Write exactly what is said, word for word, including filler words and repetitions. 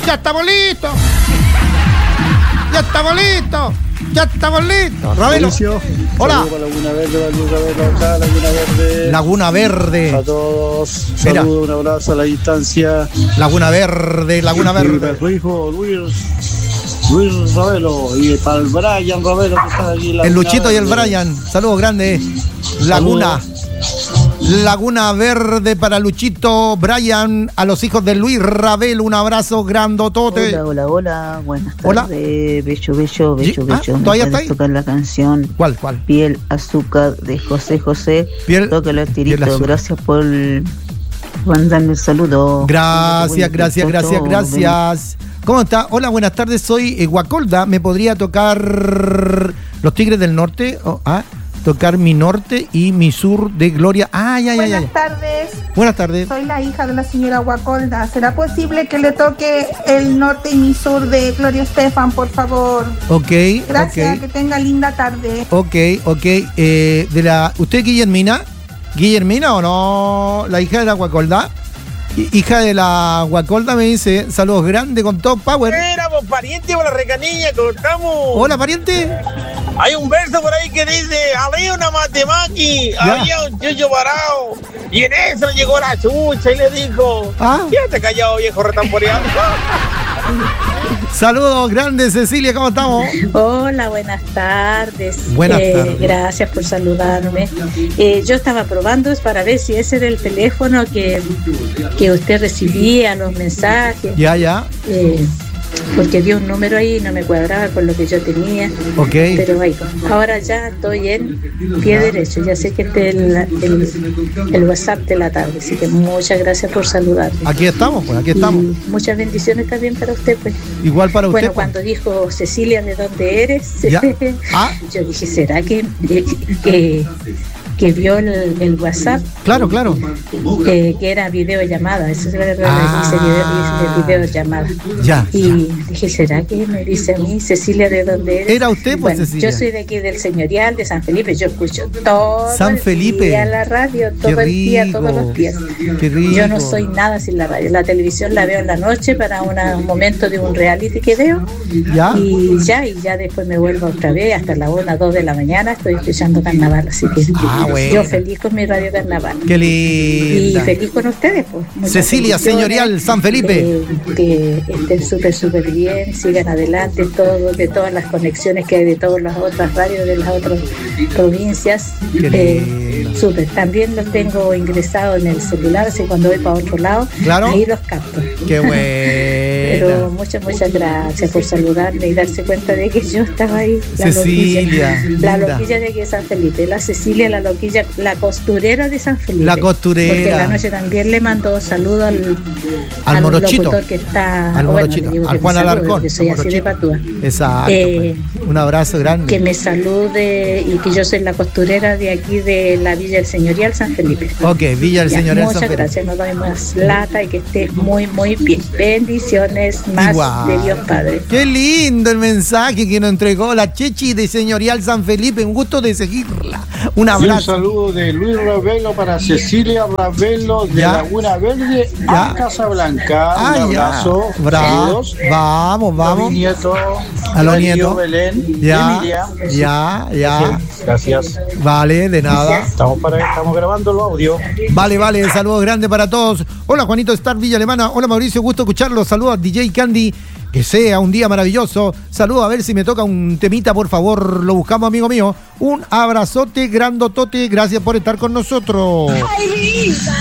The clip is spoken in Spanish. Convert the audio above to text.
Ya estamos listos. Ya estamos listos. Ya estamos listos. Ravelo. Hola. Laguna Verde, Laguna Verde, acá, Laguna Verde. Laguna Verde. A todos. Saludos, un abrazo a la distancia. Laguna Verde, Laguna Verde. Su hijo Luis. Luis Ravelo. Y para el Brian Ravelo que está aquí. El Luchito y el Brian. Saludos grandes. Laguna. Saludos. Laguna Verde para Luchito, Brian, a los hijos de Luis Ravelo, un abrazo grandotote. Hola, hola, hola, buenas tardes. Hola. Bello, bello, bello, ¿Sí? bello. Ah, ¿Me ¿todavía puedes está ahí? tocar la canción? ¿Cuál, cuál? Piel Azúcar de José José. Piel, Tócalo, Tirito. Piel Azúcar. Gracias por mandarme el saludo. Gracias, gracias, gracias, gracias. ¿Cómo está? Hola, buenas tardes, soy eh, Guacolda. ¿Me podría tocar Los Tigres del Norte? Oh, ah. Tocar mi norte y mi sur de Gloria. Ay, ay, ay, ay. Buenas tardes. Buenas tardes. Soy la hija de la señora Guacolda. ¿Será posible que le toque el norte y mi sur de Gloria Estefan, por favor? Ok. Gracias, okay. que tenga linda tarde. Ok, ok. Eh, de la, ¿usted es Guillermina? ¿Guillermina o no? La hija de la Guacolda. Hija de la Guacolda me dice, saludos grandes con todo power. Éramos parientes por la recanilla, ¿cómo estamos? Hola, pariente. Hay un verso por ahí que dice, había una matemaqui, había un chucho parado, y en eso llegó la chucha y le dijo, ¿Ah? quédate callado, viejo retamporeado. Saludos grandes, Cecilia, ¿cómo estamos? Hola, buenas tardes. Buenas eh, tardes. Gracias por saludarme. Eh, yo estaba probando es para ver si ese era el teléfono que, que usted recibía, los mensajes. Ya, ya. Eh, porque dio un número ahí y no me cuadraba con lo que yo tenía. Ok. Pero ahí, ahora ya estoy en pie derecho. Ya sé que este es el, el, el WhatsApp de la tarde. Así que muchas gracias por saludarme. Aquí estamos, pues, aquí estamos. Y muchas bendiciones también para usted, pues. Igual para usted. Bueno, pues. cuando dijo Cecilia, ¿de dónde eres? ¿Ya? ¿Ah? Yo dije, ¿será que, que, que vio el, el WhatsApp? Claro, claro. Eh, que era videollamada. Eso se ve Ah. dice video, dice videollamada. Ya. Y dije, ¿será que me dice a mí, Cecilia, de dónde eres? Era usted, pues, bueno, Cecilia. yo soy de aquí del Señorial, de San Felipe. Yo escucho todo San el Felipe. día la radio, todo Qué el día, rico. todos los días. Qué rico. Yo no soy nada sin la radio. La televisión la veo en la noche para una, un momento de un reality que veo. ¿Ya? Y ya, y ya después me vuelvo otra vez hasta la una, dos de la mañana. Estoy escuchando carnaval, así que Ah, bueno. yo feliz con mi radio carnaval. Qué Y linda. feliz con ustedes, pues. Muchas Cecilia, bendiciones. Señorial, San Felipe. Eh, que estén súper, súper bien, sigan adelante todo, de todas las conexiones que hay de todas las otras radios de las otras provincias. Qué Eh, lindo. súper. También los tengo ingresados en el celular, así cuando voy para otro lado, Claro. ahí los capto. Qué Pero buena. muchas, muchas gracias por saludarme y darse cuenta de que yo estaba ahí. La Cecilia, loquilla, la linda. loquilla de aquí de San Felipe, la Cecilia, la loquilla, la costurera de San Felipe. La costurera. Porque la noche también le mando saludos al, Al morochito. locutor que está, Al bueno, morochito, le digo al que Juan me salude, Alarcón, porque soy al así de morochito. patúa. Exacto. Eh, pues. Un abrazo grande. Que me salude y que yo soy la costurera de aquí de la Villa del Señorial San Felipe. Ok, Villa del Ya, Señorial San muchas Felipe. gracias, no doy más lata y que estés muy, muy bien. Bendiciones más Igual. de Dios Padre. Qué lindo el mensaje que nos entregó la Chechi de Señorial San Felipe. Un gusto de seguirla. Un Y un abrazo. saludo de Luis Ravelo para Cecilia Ravelo de Ya. Laguna Verde Ya. a Casablanca. Ah, un ya. abrazo. Bravo. Saludos. Vamos, A mi vamos. nieto, A los Darío nietos. Belén, Ya, Emilia. ya, ya. Gracias. Vale, de nada. Estamos, para, estamos grabando los audios. Vale, vale, saludos grandes para todos. Hola Juanito Star Villa Alemana. Hola Mauricio, gusto escucharlos. Saludos a D J Candy. Que sea un día maravilloso. Saludos, a ver si me toca un temita, por favor. Lo buscamos, amigo mío. Un abrazote grandotote. Gracias por estar con nosotros.